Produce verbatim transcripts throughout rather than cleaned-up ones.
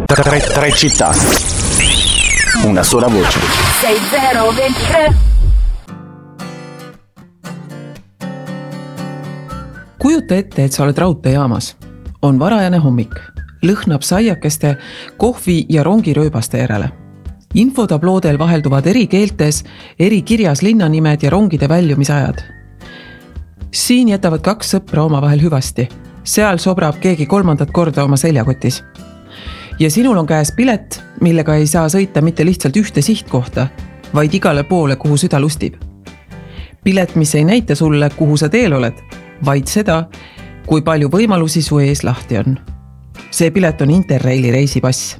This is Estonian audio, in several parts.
Tre, tre città, una sola voce. sei zero ventitré. Kujuta ette, et sa oled raudteejaamas. On varajane hommik. Lõhnab saiakeste, kohvi ja rongirööbaste järele. Infotabloodel vahelduvad eri keeltes, eri kirjas linnanimed ja rongide väljumisajad. Siin jätavad kaks sõpra oma vahel hüvasti. Seal sobrab keegi kolmandat korda oma seljakotis. Ja sinul on käes pilet, millega ei saa sõita mitte lihtsalt ühte sihtkohta, vaid igale poole, kuhu süda lustib. Pilet, mis ei näita sulle, kuhu sa teel oled, vaid seda, kui palju võimalusi su ees lahti on. See pilet on Interraili reisipass.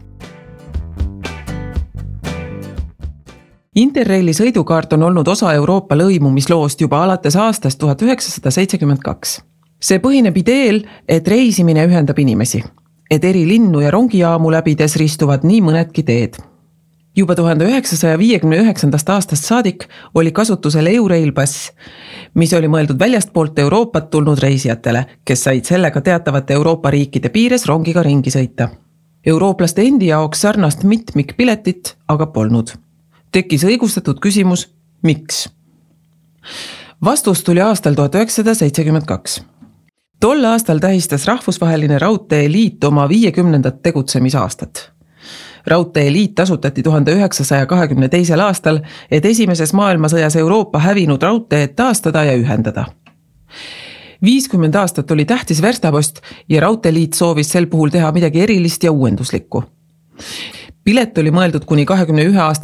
Interraili sõidukaart on olnud osa Euroopa lõimumisloost juba alates aastast tuhat üheksasada seitsekümmend kaks. See põhineb ideel, et reisimine ühendab inimesi, et eri linnu ja rongijaamu läbides ristuvad nii mõnedki teed. Juba tuhande üheksasaja viiekümne üheksandast aastast saadik oli kasutusel Eurail pass, mis oli mõeldud väljastpoolt Euroopat tulnud reisijatele, kes said sellega teatavate Euroopa riikide piires rongiga ringi sõita. Eurooplaste endi jaoks sarnast mitmikpiletit aga polnud. Tekkis õigustatud küsimus, miks? Vastus tuli aastal tuhat üheksasada seitsekümmend kaks. Tol aastal tähistas rahvusvaheline raudtee liit oma viiekümnendat tegutsemisaastat. Raudtee liit asutati tuhande üheksasaja kahekümne teisel aastal, et esimeses maailmasõjas Euroopa hävinud raudteed taastada ja ühendada. viiskümmend aastat oli tähtis verstapost ja raudteeliit soovis sel puhul teha midagi erilist ja uuenduslikku. Pilet oli mõeldud kuni kahekümne ühe aasta